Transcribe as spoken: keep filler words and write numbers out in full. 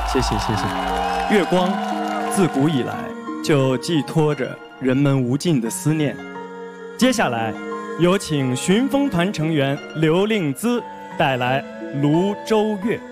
谢谢谢谢。月光自古以来就寄托着人们无尽的思念。接下来有请寻风团成员刘令姿带来《泸州月》。